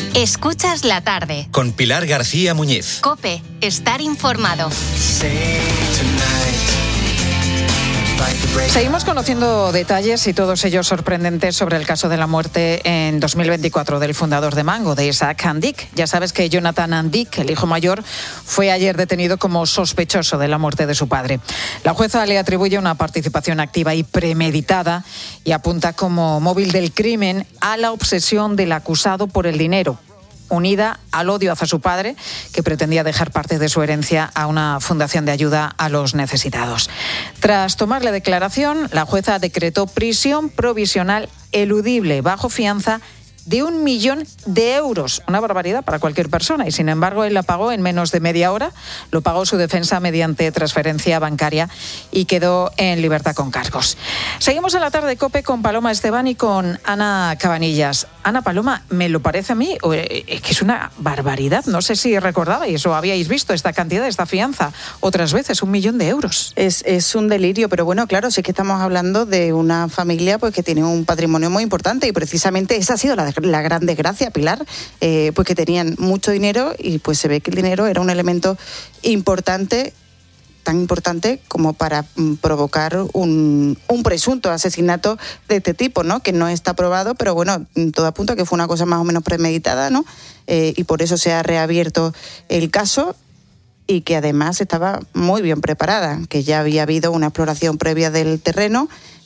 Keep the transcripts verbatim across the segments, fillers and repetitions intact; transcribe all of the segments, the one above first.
Escuchas la tarde. Con Pilar García Muñiz. COPE. Estar informado. Seguimos conociendo detalles y todos ellos sorprendentes sobre el caso de la muerte en dos mil veinticuatro del fundador de Mango, de Isaac Handic. Ya sabes que Jonathan Handic, el hijo mayor, fue ayer detenido como sospechoso de la muerte de su padre. La jueza le atribuye una participación activa y premeditada y apunta como móvil del crimen a la obsesión del acusado por el dinero, unida al odio hacia su padre, que pretendía dejar parte de su herencia a una fundación de ayuda a los necesitados. Tras tomarle declaración, la jueza decretó prisión provisional eludible bajo fianza de un millón de euros, una barbaridad para cualquier persona, y sin embargo él la pagó en menos de media hora, lo pagó su defensa mediante transferencia bancaria y quedó en libertad con cargos. Seguimos en la tarde COPE con Paloma Esteban y con Ana Cabanillas. Ana, Paloma, me lo parece a mí que es una barbaridad, no sé si recordabais o habíais visto esta cantidad, esta fianza, otras veces, un millón de euros. Es, es un delirio, pero bueno, claro, sí que estamos hablando de una familia pues que tiene un patrimonio muy importante y precisamente esa ha sido la la gran desgracia, Pilar, eh, pues que tenían mucho dinero y pues se ve que el dinero era un elemento importante, tan importante como para mm, provocar un, un presunto asesinato de este tipo, ¿no? Que no está probado, pero bueno, todo apunta a que fue una cosa más o menos premeditada, ¿no? Eh, y por eso se ha reabierto el caso y que además estaba muy bien preparada, que ya había habido una exploración previa del terreno.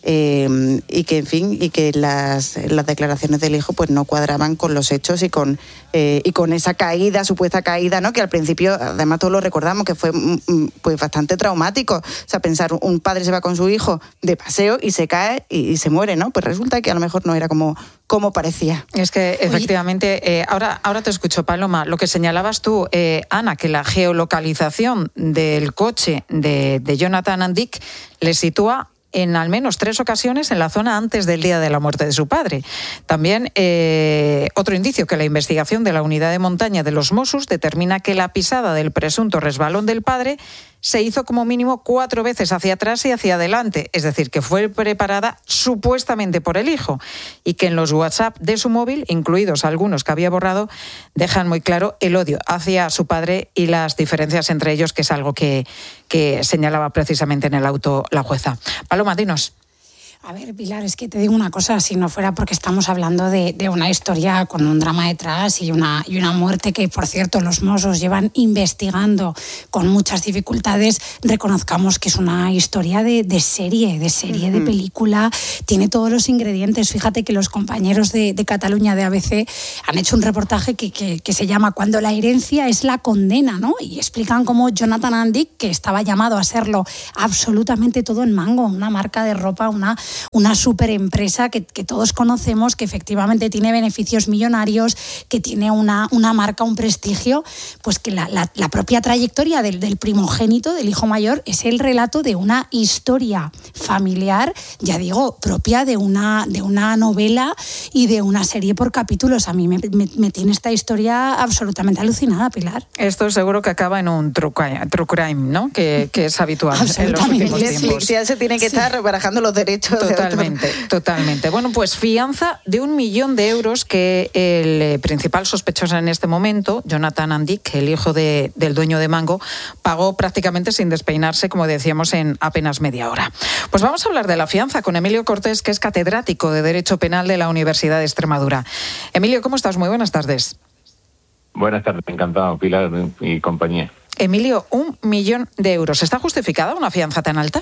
Eh, y que en fin y que las, las declaraciones del hijo pues no cuadraban con los hechos y con eh, y con esa caída, supuesta caída, ¿no? Que al principio además todos lo recordamos que fue pues bastante traumático, o sea, pensar un padre se va con su hijo de paseo y se cae y, y se muere, ¿no? Pues resulta que a lo mejor no era como como parecía. Es que efectivamente, eh, ahora, ahora te escucho, Paloma, lo que señalabas tú, eh, Ana, que la geolocalización del coche de, de Jonathan Handic le sitúa en al menos tres ocasiones en la zona antes del día de la muerte de su padre. También eh, otro indicio, que la investigación de la unidad de montaña de los Mossos determina que la pisada del presunto resbalón del padre se hizo como mínimo cuatro veces hacia atrás y hacia adelante, es decir, que fue preparada supuestamente por el hijo y que en los WhatsApp de su móvil, incluidos algunos que había borrado, dejan muy claro el odio hacia su padre y las diferencias entre ellos, que es algo que, que señalaba precisamente en el auto la jueza. Paloma, dinos. A ver, Pilar, es que te digo una cosa, si no fuera porque estamos hablando de, de una historia con un drama detrás y una, y una muerte que, por cierto, los Mossos llevan investigando con muchas dificultades, reconozcamos que es una historia de, de serie, de serie, uh-huh. de película, tiene todos los ingredientes. Fíjate que los compañeros de, de Cataluña, de A B C, han hecho un reportaje que, que, que se llama Cuando la herencia es la condena, ¿no? Y explican cómo Jonathan Handic, que estaba llamado a serlo absolutamente todo en Mango, una marca de ropa, una... una super empresa que, que todos conocemos, que efectivamente tiene beneficios millonarios, que tiene una, una marca, un prestigio, pues que la, la, la propia trayectoria del, del primogénito, del hijo mayor, es el relato de una historia familiar, ya digo, propia de una, de una novela y de una serie por capítulos. A mí me, me, me tiene esta historia absolutamente alucinada, Pilar. Esto seguro que acaba en un true crime, true crime, ¿no? Que, que es habitual en los últimos tiempos. Netflix ya se tiene que sí. estar barajando los derechos. Totalmente, totalmente. Bueno, pues fianza de un millón de euros que el principal sospechoso en este momento, Jonathan Handic, el hijo de, del dueño de Mango, pagó prácticamente sin despeinarse, como decíamos, en apenas media hora. Pues vamos a hablar de la fianza con Emilio Cortés, que es catedrático de Derecho Penal de la Universidad de Extremadura. Emilio, ¿cómo estás? Muy buenas tardes. Buenas tardes, encantado, Pilar y compañía. Emilio, un millón de euros. ¿Está justificada una fianza tan alta?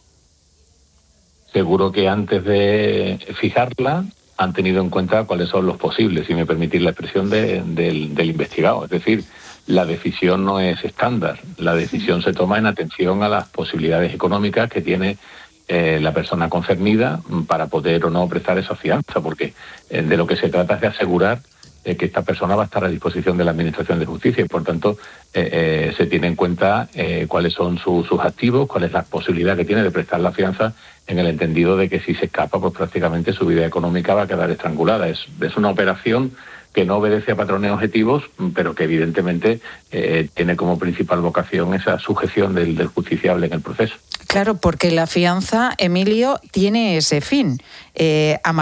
Seguro que antes de fijarla han tenido en cuenta cuáles son los posibles, si me permitís la expresión de, de, del investigado. Es decir, la decisión no es estándar. La decisión se toma en atención a las posibilidades económicas que tiene eh, la persona concernida para poder o no prestar esa fianza, porque eh, de lo que se trata es de asegurar eh, que esta persona va a estar a disposición de la Administración de Justicia y, por tanto, eh, eh, se tiene en cuenta eh, cuáles son su, sus activos, cuál es la posibilidad que tiene de prestar la fianza, en el entendido de que si se escapa, pues prácticamente su vida económica va a quedar estrangulada. Es, es una operación que no obedece a patrones objetivos, pero que evidentemente eh, tiene como principal vocación esa sujeción del, del justiciable en el proceso. Claro, porque la fianza, Emilio, tiene ese fin, eh, amarrar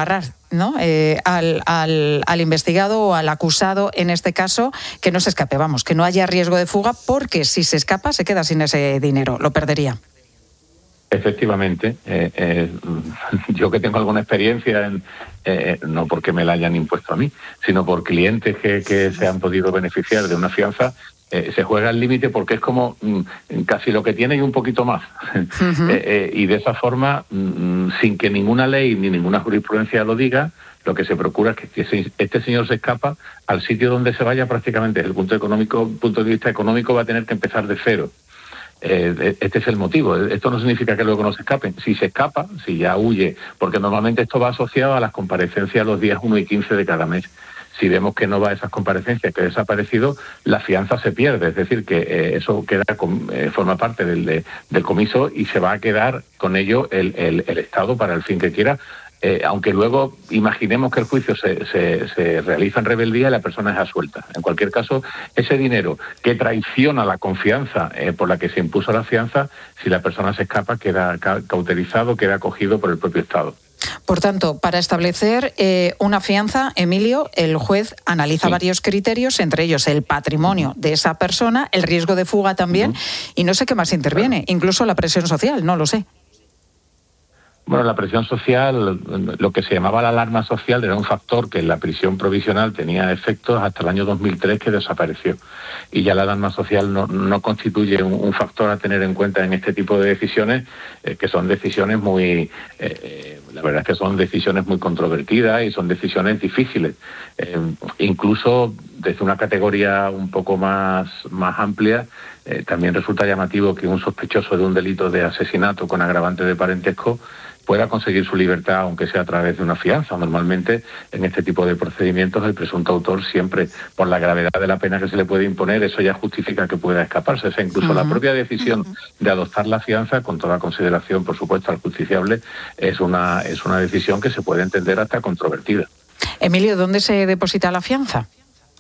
¿no? Eh, al, al, al investigado o al acusado, en este caso, que no se escape, vamos, que no haya riesgo de fuga, porque si se escapa se queda sin ese dinero, lo perdería. Efectivamente, eh, eh, yo que tengo alguna experiencia, en, eh, no porque me la hayan impuesto a mí, sino por clientes que, que se han podido beneficiar de una fianza, eh, se juega al límite porque es como mm, casi lo que tiene y un poquito más. Uh-huh. eh, eh, y de esa forma, mm, sin que ninguna ley ni ninguna jurisprudencia lo diga, lo que se procura es que este señor se escapa al sitio donde se vaya prácticamente. Desde el punto económico, punto de vista económico va a tener que empezar de cero. Eh, este es el motivo. Esto no significa que luego no se escapen. Si se escapa, si ya huye, porque normalmente esto va asociado a las comparecencias los días uno y quince de cada mes. Si vemos que no va a esas comparecencias, que ha desaparecido, la fianza se pierde. Es decir, que eh, eso queda con, eh, forma parte del, de, del comiso y se va a quedar con ello el, el, el Estado para el fin que quiera. Eh, aunque luego imaginemos que el juicio se, se, se realiza en rebeldía y la persona es absuelta. En cualquier caso, ese dinero que traiciona la confianza eh, por la que se impuso la fianza, si la persona se escapa, queda ca- cauterizado, queda acogido por el propio Estado. Por tanto, para establecer eh, una fianza, Emilio, el juez analiza sí. varios criterios, entre ellos el patrimonio de esa persona, el riesgo de fuga también, uh-huh. y no sé qué más interviene, claro. incluso la presión social, no lo sé. Bueno, la presión social, lo que se llamaba la alarma social, era un factor que en la prisión provisional tenía efectos hasta el año dos mil tres, que desapareció. Y ya la alarma social no, no constituye un, un factor a tener en cuenta en este tipo de decisiones, eh, que son decisiones muy... Eh, la verdad es que son decisiones muy controvertidas y son decisiones difíciles. Eh, incluso desde una categoría un poco más, más amplia, eh, también resulta llamativo que un sospechoso de un delito de asesinato con agravante de parentesco pueda conseguir su libertad, aunque sea a través de una fianza. Normalmente, en este tipo de procedimientos, el presunto autor siempre, por la gravedad de la pena que se le puede imponer, eso ya justifica que pueda escaparse. O sea, incluso uh-huh. la propia decisión uh-huh. de adoptar la fianza, con toda consideración, por supuesto, al justiciable, es una, es una decisión que se puede entender hasta controvertida. Emilio, ¿dónde se deposita la fianza?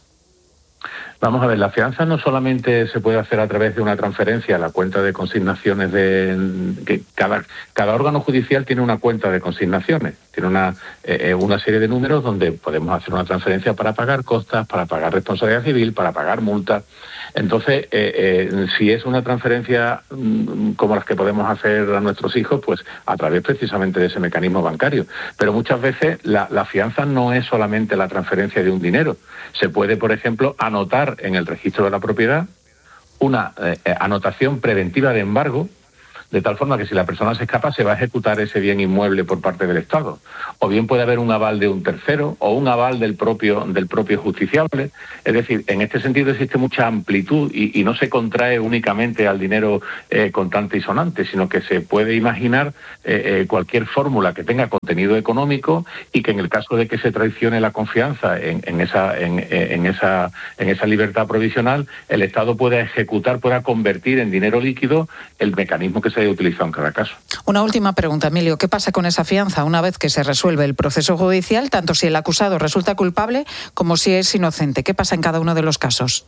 Vamos a ver, la fianza no solamente se puede hacer a través de una transferencia a la cuenta de consignaciones de... que cada, cada órgano judicial tiene una cuenta de consignaciones, tiene una, eh, una serie de números donde podemos hacer una transferencia para pagar costas, para pagar responsabilidad civil, para pagar multas. Entonces, eh, eh, si es una transferencia mmm, como las que podemos hacer a nuestros hijos, pues a través precisamente de ese mecanismo bancario. Pero muchas veces la, la fianza no es solamente la transferencia de un dinero. Se puede, por ejemplo, anotar en el registro de la propiedad una eh, anotación preventiva de embargo, de tal forma que si la persona se escapa se va a ejecutar ese bien inmueble por parte del Estado. O bien puede haber un aval de un tercero o un aval del propio del propio justiciable. Es decir, en este sentido existe mucha amplitud y, y no se contrae únicamente al dinero eh, contante y sonante, sino que se puede imaginar eh, eh, cualquier fórmula que tenga contenido económico y que en el caso de que se traicione la confianza en, en, esa, en, en, esa, en esa libertad provisional, el Estado pueda ejecutar, pueda convertir en dinero líquido el mecanismo que se haya utilizado en cada caso. Una última pregunta, Emilio. ¿Qué pasa con esa fianza una vez que se resuelve el proceso judicial, tanto si el acusado resulta culpable como si es inocente? ¿Qué pasa en cada uno de los casos?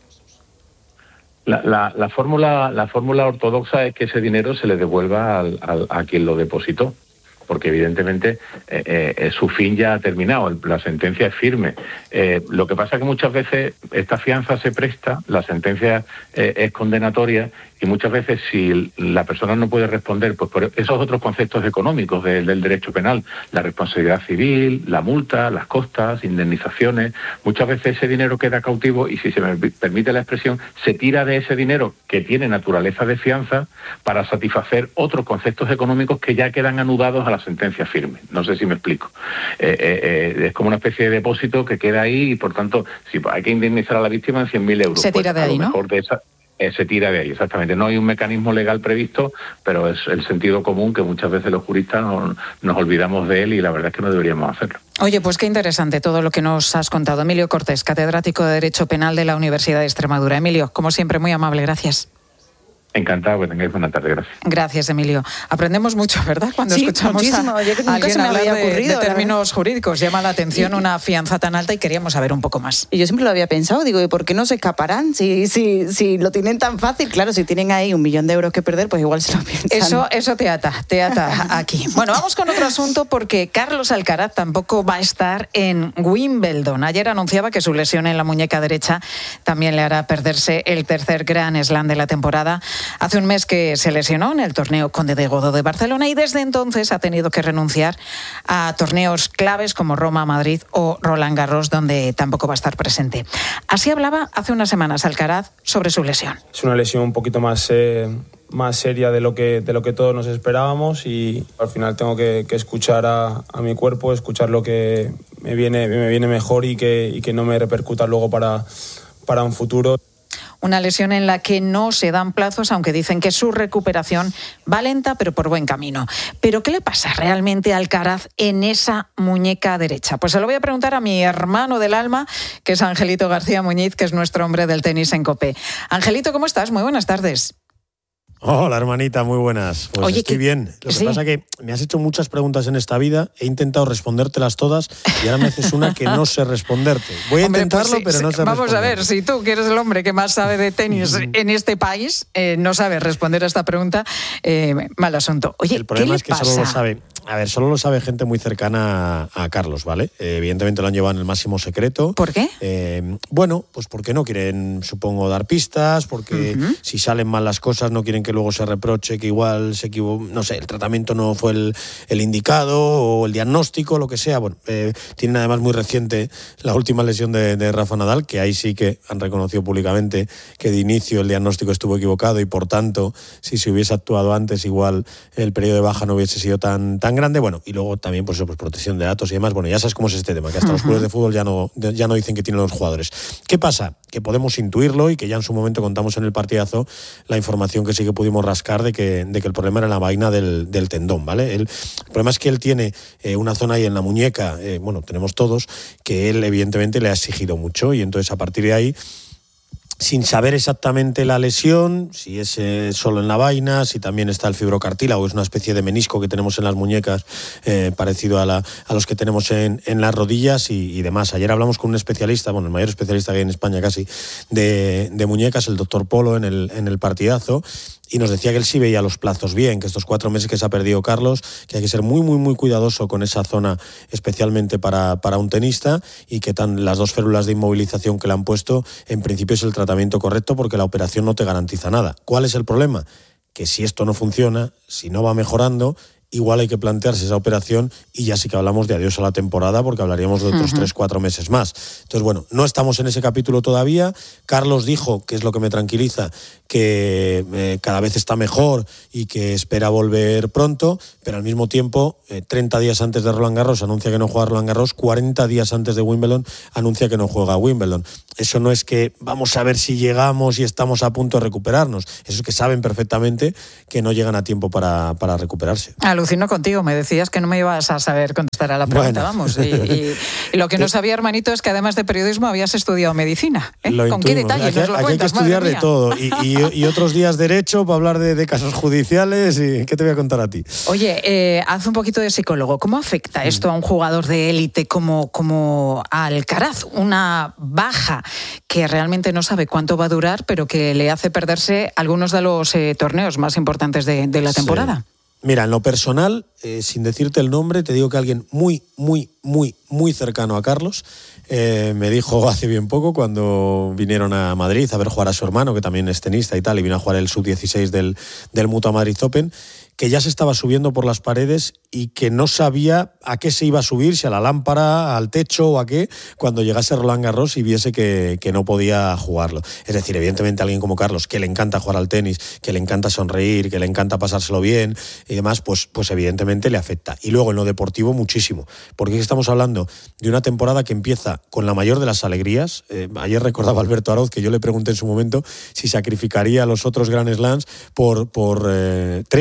La, la, la fórmula la fórmula ortodoxa es que ese dinero se le devuelva al, al, a quien lo depositó, porque evidentemente eh, eh, su fin ya ha terminado, la sentencia es firme. Eh, lo que pasa es que muchas veces esta fianza se presta, la sentencia eh, es condenatoria, y muchas veces si la persona no puede responder pues por esos otros conceptos económicos de, del derecho penal, la responsabilidad civil, la multa, las costas, indemnizaciones, muchas veces ese dinero queda cautivo y, si se me permite la expresión, se tira de ese dinero que tiene naturaleza de fianza para satisfacer otros conceptos económicos que ya quedan anudados a la sentencia firme. No sé si me explico. Eh, eh, eh, es como una especie de depósito que queda ahí y, por tanto, si hay que indemnizar a la víctima en cien mil euros. Se tira pues, de ahí, ¿no? De esa, Eh, se tira de ahí, exactamente. No hay un mecanismo legal previsto, pero es el sentido común que muchas veces los juristas no, nos olvidamos de él y la verdad es que no deberíamos hacerlo. Oye, pues qué interesante todo lo que nos has contado. Emilio Cortés, catedrático de Derecho Penal de la Universidad de Extremadura. Emilio, como siempre, muy amable, gracias. Encantado, que tengáis buena tarde, gracias. Gracias, Emilio. Aprendemos mucho, ¿verdad? Cuando sí, escuchamos muchísimo. a Yo que nunca alguien se me hablar había de, ocurrido, de términos jurídicos. Llama la atención y, una fianza tan alta y queríamos saber un poco más. Y yo siempre lo había pensado, digo, ¿y por qué no se escaparán? Si, si, si lo tienen tan fácil, claro, si tienen ahí un millón de euros que perder, pues igual se lo piensan. Eso, eso te ata, te ata aquí. Bueno, vamos con otro asunto porque Carlos Alcaraz tampoco va a estar en Wimbledon. Ayer anunciaba que su lesión en la muñeca derecha también le hará perderse el tercer Grand Slam de la temporada. Hace un mes que se lesionó en el torneo Conde de Godó de Barcelona y desde entonces ha tenido que renunciar a torneos claves como Roma, Madrid o Roland Garros, donde tampoco va a estar presente. Así hablaba hace unas semanas Alcaraz sobre su lesión. Es una lesión un poquito más, eh, más seria de lo que, de lo que todos nos esperábamos y al final tengo que, que escuchar a, a mi cuerpo, escuchar lo que me viene, me viene mejor y que, y que no me repercuta luego para, para un futuro. Una lesión en la que no se dan plazos, aunque dicen que su recuperación va lenta, pero por buen camino. ¿Pero qué le pasa realmente a Alcaraz en esa muñeca derecha? Pues se lo voy a preguntar a mi hermano del alma, que es Angelito García Muñiz, que es nuestro hombre del tenis en COPE. Angelito, ¿cómo estás? Muy buenas tardes. Hola, hermanita, muy buenas. Pues Oye, estoy que... bien. Lo que sí. pasa es que me has hecho muchas preguntas en esta vida, he intentado respondértelas todas y ahora me haces una que no sé responderte. Voy a Hombre, intentarlo, pues sí, pero no sí. sé Vamos responder. a ver, si tú, que eres el hombre que más sabe de tenis en este país, eh, no sabes responder a esta pregunta, eh, mal asunto. Oye, el problema ¿qué le es que pasa? solo lo sabe... A ver, solo lo sabe gente muy cercana a, a Carlos, ¿vale? Eh, evidentemente lo han llevado en el máximo secreto. ¿Por qué? Eh, bueno, pues porque no quieren, supongo, dar pistas, porque uh-huh. si salen mal las cosas no quieren que luego se reproche que igual se equivocó, no sé, el tratamiento no fue el, el indicado o el diagnóstico, lo que sea. Bueno, eh, tienen además muy reciente la última lesión de, de Rafa Nadal, que ahí sí que han reconocido públicamente que de inicio el diagnóstico estuvo equivocado y por tanto, si se hubiese actuado antes, igual el periodo de baja no hubiese sido tan, tan grande. Bueno, y luego también pues, eso, pues protección de datos y demás. Bueno, ya sabes cómo es este tema, que hasta uh-huh. los clubes de fútbol ya no, ya no dicen que tienen los jugadores. ¿Qué pasa? Que podemos intuirlo y que ya en su momento contamos en el partidazo la información que sí que pudimos rascar de que, de que el problema era la vaina del, del tendón, ¿vale? El, el problema es que él tiene eh, una zona ahí en la muñeca, eh, bueno, tenemos todos, que él evidentemente le ha exigido mucho y entonces a partir de ahí, sin saber exactamente la lesión, si es eh, solo en la vaina, si también está el fibrocartílago, es una especie de menisco que tenemos en las muñecas, eh, parecido a, la, a los que tenemos en, en las rodillas y, y demás. Ayer hablamos con un especialista, bueno, el mayor especialista que hay en España casi, de, de muñecas, el doctor Polo, en el, en el partidazo, y nos decía que él sí veía los plazos bien, que estos cuatro meses que se ha perdido Carlos, que hay que ser muy, muy, muy cuidadoso con esa zona, especialmente para, para un tenista, y que tan, las dos férulas de inmovilización que le han puesto, en principio es el tratamiento correcto, porque la operación no te garantiza nada. ¿Cuál es el problema? Que si esto no funciona, si no va mejorando, igual hay que plantearse esa operación y ya sí que hablamos de adiós a la temporada, porque hablaríamos de otros tres, uh-huh. cuatro meses más. Entonces, bueno, no estamos en ese capítulo todavía. Carlos dijo, que es lo que me tranquiliza, que eh, cada vez está mejor y que espera volver pronto, pero al mismo tiempo, eh, treinta días antes de Roland Garros anuncia que no juega Roland Garros, cuarenta días antes de Wimbledon anuncia que no juega Wimbledon. Eso no es que vamos a ver si llegamos y estamos a punto de recuperarnos. Eso es que saben perfectamente que no llegan a tiempo para, para recuperarse. Alucino contigo, me decías que no me ibas a saber contestar a la pregunta, bueno. vamos. Y, y, y lo que no sabía, hermanito, es que además de periodismo habías estudiado medicina. ¿eh? ¿Con intuimos. Qué detalles aquí, nos lo aquí cuentas? Hay que estudiar de todo. Y, y, y otros días derecho para hablar de, de casos judiciales. Y ¿qué te voy a contar a ti? Oye, eh, haz un poquito de psicólogo. ¿Cómo afecta esto a un jugador de élite como, como Alcaraz? Una baja que realmente no sabe cuánto va a durar, pero que le hace perderse algunos de los eh, torneos más importantes de, de la temporada. Sí. Mira, en lo personal, eh, sin decirte el nombre, te digo que alguien muy, muy, muy, muy cercano a Carlos eh, me dijo hace bien poco, cuando vinieron a Madrid a ver jugar a su hermano, que también es tenista y tal, y vino a jugar el sub dieciséis del, del Mutua Madrid Open, que ya se estaba subiendo por las paredes y que no sabía a qué se iba a subir, si a la lámpara, al techo o a qué, cuando llegase Roland Garros y viese que, que no podía jugarlo. Es decir, evidentemente alguien como Carlos, que le encanta jugar al tenis, que le encanta sonreír, que le encanta pasárselo bien y demás, pues, pues evidentemente le afecta. Y luego en lo deportivo muchísimo, porque estamos hablando de una temporada que empieza con la mayor de las alegrías. Eh, ayer recordaba Alberto Arauz que yo le pregunté en su momento si sacrificaría a los otros Grand Slams por, por eh, tres incluso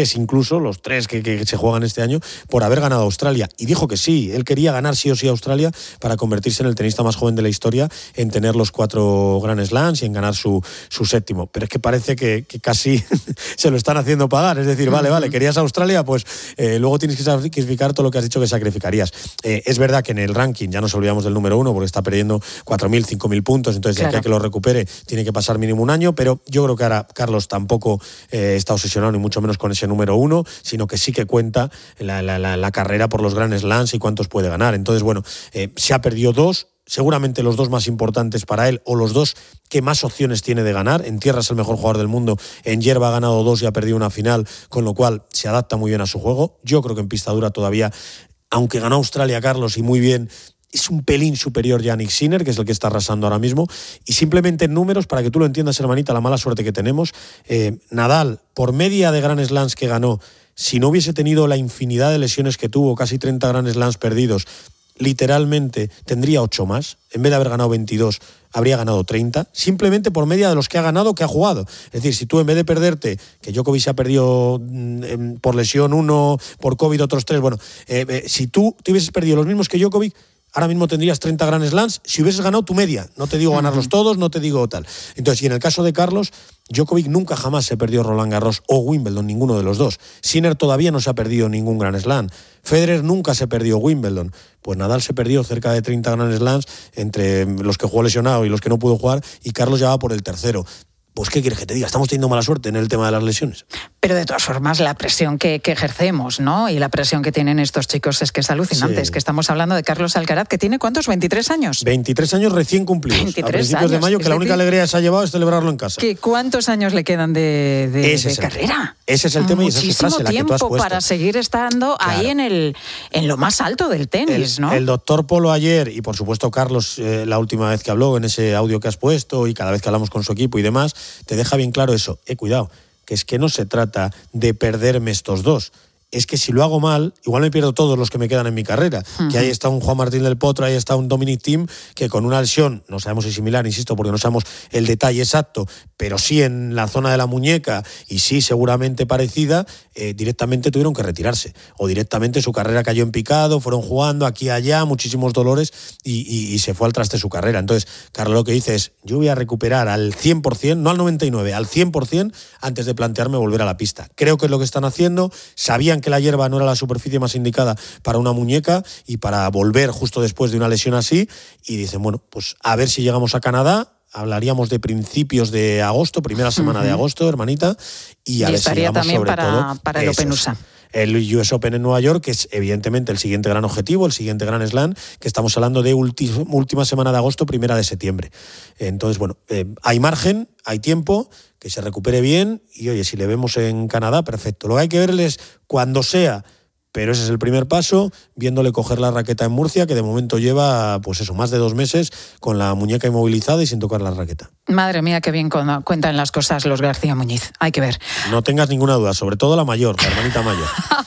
incluso, los tres que, que se juegan este año, por haber ganado a Australia. Y dijo que sí, él quería ganar sí o sí a Australia para convertirse en el tenista más joven de la historia, en tener los cuatro Grand Slams y en ganar su, su séptimo. Pero es que parece que, que casi se lo están haciendo pagar. Es decir, vale, vale, querías a Australia, pues eh, luego tienes que sacrificar todo lo que has dicho que sacrificarías. Eh, es verdad que en el ranking ya nos olvidamos del número uno porque está perdiendo cuatro mil, cinco mil puntos, entonces claro, de aquí a que lo recupere tiene que pasar mínimo un año, pero yo creo que ahora Carlos tampoco eh, está obsesionado ni mucho menos con ese número uno, sino que sí que cuenta la, la, la, la carrera por los Grand Slams y cuántos puede ganar. Entonces, bueno, eh, se ha perdido dos, seguramente los dos más importantes para él o los dos que más opciones tiene de ganar. En tierra es el mejor jugador del mundo, en hierba ha ganado dos y ha perdido una final, con lo cual se adapta muy bien a su juego. Yo creo que en pista dura todavía, aunque ganó Australia Carlos y muy bien, es un pelín superior ya a Nick Sinner, que es el que está arrasando ahora mismo. Y simplemente en números, para que tú lo entiendas, hermanita, la mala suerte que tenemos, eh, Nadal, por media de Grand Slams que ganó, si no hubiese tenido la infinidad de lesiones que tuvo, casi treinta Grand Slams perdidos, literalmente tendría ocho más. En vez de haber ganado veintidós, habría ganado treinta, simplemente por media de los que ha ganado, que ha jugado. Es decir, si tú en vez de perderte, que Djokovic se ha perdido eh, por lesión uno, por COVID otros tres, bueno, eh, eh, si tú te hubieses perdido los mismos que Djokovic, ahora mismo tendrías treinta Grand Slams si hubieses ganado tu media. No te digo ganarlos todos, no te digo tal. Entonces, y en el caso de Carlos, Djokovic nunca jamás se perdió Roland Garros o Wimbledon, ninguno de los dos. Sinner todavía no se ha perdido ningún Grand Slam. Federer nunca se perdió Wimbledon. Pues Nadal se perdió cerca de treinta Grand Slams entre los que jugó lesionado y los que no pudo jugar, y Carlos ya va por el tercero. Pues, ¿qué quieres que te diga? Estamos teniendo mala suerte en el tema de las lesiones. Pero de todas formas, la presión que, que ejercemos, ¿no? Y la presión que tienen estos chicos es que es alucinante. Sí. Es que estamos hablando de Carlos Alcaraz, que tiene, ¿cuántos? ¿veintitrés años? veintitrés años recién cumplidos. veintitrés a principios años. de mayo, que es la única alegría que se ha llevado es celebrarlo en casa. ¿Qué, ¿Cuántos años le quedan de, de, ese de es carrera? Ese es el tema. Muchísimo y esa es su frase, la que tú has puesto. Para seguir estando claro. ahí en, el, en lo más alto del tenis, el, ¿no? El doctor Polo ayer, y por supuesto Carlos, eh, la última vez que habló, en ese audio que has puesto, y cada vez que hablamos con su equipo y demás, te deja bien claro eso. Eh, cuidado, que es que no se trata de perderme estos dos. Es que si lo hago mal, igual me pierdo todos los que me quedan en mi carrera. Uh-huh. Que ahí está un Juan Martín del Potro, ahí está un Dominic Thiem, que con una lesión, no sabemos si similar, insisto, porque no sabemos el detalle exacto, pero sí en la zona de la muñeca, y sí seguramente parecida, eh, directamente tuvieron que retirarse. O directamente su carrera cayó en picado, fueron jugando aquí y allá, muchísimos dolores, y, y, y se fue al traste su carrera. Entonces, Carlos lo que dice es, yo voy a recuperar al cien por ciento, no al noventa y nueve por ciento, al cien por ciento antes de plantearme volver a la pista. Creo que es lo que están haciendo. Sabían que la hierba no era la superficie más indicada para una muñeca y para volver justo después de una lesión así, y dicen, bueno, pues a ver si llegamos a Canadá. Hablaríamos de principios de agosto, primera semana uh-huh. de agosto, hermanita, y a y ver si llegamos también sobre para, todo para el Open U S A. El U S Open en Nueva York, que es evidentemente el siguiente gran objetivo, el siguiente gran slam, que estamos hablando de ulti- última semana de agosto, primera de septiembre. Entonces, bueno, eh, hay margen, hay tiempo, que se recupere bien, y oye, si le vemos en Canadá, perfecto. Lo que hay que verle es cuando sea, pero ese es el primer paso, viéndole coger la raqueta en Murcia, que de momento lleva, pues eso, más de dos meses con la muñeca inmovilizada y sin tocar la raqueta. Madre mía, qué bien cuentan las cosas los García Muñiz. Hay que ver. No tengas ninguna duda, sobre todo la mayor, la hermanita mayor.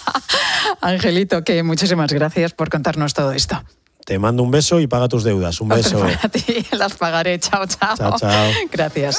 Angelito, que muchísimas gracias por contarnos todo esto. Te mando un beso y paga tus deudas. Un beso. Para ti, las pagaré. Chao, chao. Chao, chao. Gracias.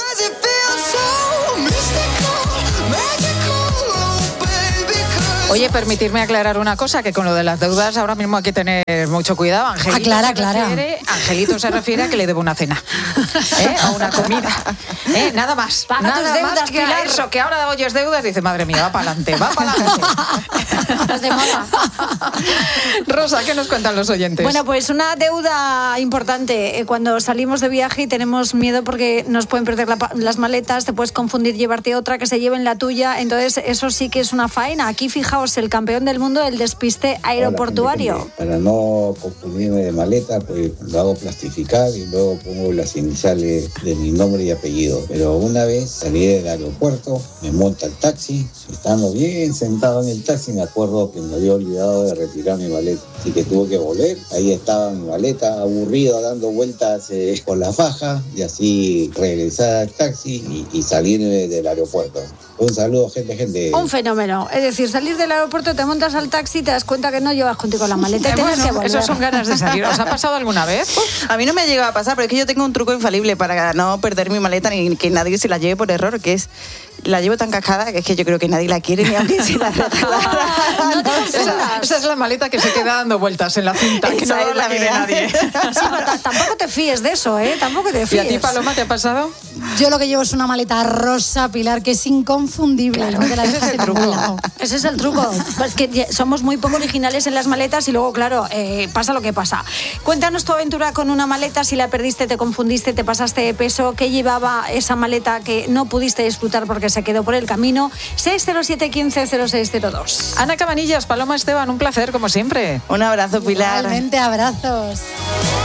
Oye, permitirme aclarar una cosa, que con lo de las deudas ahora mismo hay que tener mucho cuidado. Angelito Aclara, se aclara. refiere, Angelito se refiere a que le debo una cena, ¿eh? A una comida. ¿Eh? Nada más. Paga nada tus deudas, más que Pilar. eso, que ahora oyes deudas, dice, madre mía, va para adelante, va para adelante. Las de moda. Rosa, ¿qué nos cuentan los oyentes? Bueno, pues una deuda importante. Eh, Cuando salimos de viaje y tenemos miedo porque nos pueden perder la, las maletas, te puedes confundir, llevarte otra, que se lleven la tuya. Entonces, eso sí que es una faena. Aquí, fijaos, el campeón del mundo del despiste aeroportuario. Hola, para no confundirme de maleta, pues lo hago plastificar y luego pongo las iniciales de mi nombre y apellido. Pero una vez salí del aeropuerto, me monta el taxi, estando bien sentado en el taxi, me acuerdo que me había olvidado de retirar mi maleta. Así que tuve que volver, ahí estaba mi maleta, aburrido, dando vueltas eh, por la faja, y así regresar al taxi y, y salirme del aeropuerto. Un saludo, gente, gente. Un fenómeno. Es decir, salir del aeropuerto, te montas al taxi y te das cuenta que no llevas contigo la maleta y Eh, tienes bueno, que volver. Esas son ganas de salir. ¿Os ha pasado alguna vez? Uf, a mí no me ha llegado a pasar, pero es que yo tengo un truco infalible para no perder mi maleta ni que nadie se la lleve por error, que es la llevo tan cascada que es que yo creo que nadie la quiere ni aunque se la regalara. No te esa, esa es la maleta que se queda dando vueltas en la cinta, que Esa no es la la quiere mía. nadie. Sí, pero t- tampoco te fíes de eso, ¿eh? Tampoco te ¿Y fíes. a ti, Paloma, te ha pasado? Yo lo que llevo es una maleta rosa, Pilar, que es inconfundible. No te la ese es dejas el en ningún truco. lado. Ese es el truco. Pues que ya somos muy poco originales en las maletas y luego, claro, eh, pasa lo que pasa. Cuéntanos tu aventura con una maleta. Si la perdiste, te confundiste, te pasaste de peso. ¿Qué llevaba esa maleta que no pudiste disfrutar porque se quedó por el camino? seis cero siete, quince, cero seis cero dos. Ana Cabanillas, Paloma Esteban, un placer, como siempre. Un abrazo, Pilar. Igualmente, abrazos.